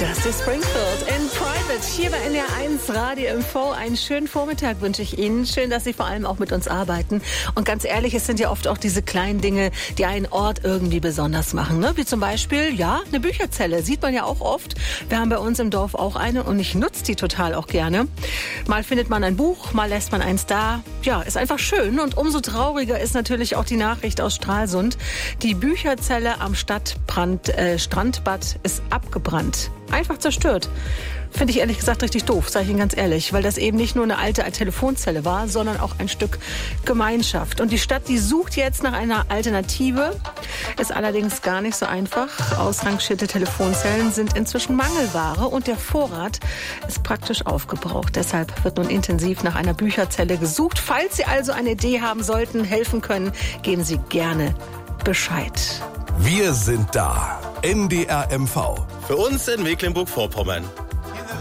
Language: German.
Dusty Springfield in Private hier bei NDR 1 Radio MV. Einen schönen Vormittag wünsche ich Ihnen. Schön, dass Sie vor allem auch mit uns arbeiten. Und ganz ehrlich, es sind ja oft auch diese kleinen Dinge, die einen Ort irgendwie besonders machen. Ne? Wie zum Beispiel, ja, eine Bücherzelle. Sieht man ja auch oft. Wir haben bei uns im Dorf auch eine und ich nutze die total auch gerne. Mal findet man ein Buch, mal lässt man eins da. Ja, ist einfach schön. Und umso trauriger ist natürlich auch die Nachricht aus Stralsund. Die Bücherzelle am Strandbad ist abgebrannt. Einfach zerstört. Finde ich ehrlich gesagt richtig doof, sage ich Ihnen ganz ehrlich, weil das eben nicht nur eine alte Telefonzelle war, sondern auch ein Stück Gemeinschaft. Und die Stadt, die sucht jetzt nach einer Alternative, ist allerdings gar nicht so einfach. Ausrangierte Telefonzellen sind inzwischen Mangelware und der Vorrat ist praktisch aufgebraucht. Deshalb wird nun intensiv nach einer Bücherzelle gesucht. Falls Sie also eine Idee haben sollten, helfen können, geben Sie gerne Bescheid. Wir sind da. NDR MV. Für uns in Mecklenburg-Vorpommern.